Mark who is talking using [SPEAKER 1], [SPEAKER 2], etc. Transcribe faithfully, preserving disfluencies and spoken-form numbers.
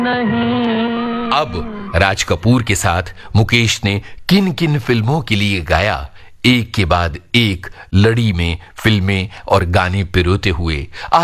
[SPEAKER 1] अब राज कपूर के साथ मुकेश ने किन किन फिल्मों के लिए गाया, एक के बाद एक लड़ी में फिल्में और गाने पिरोते हुए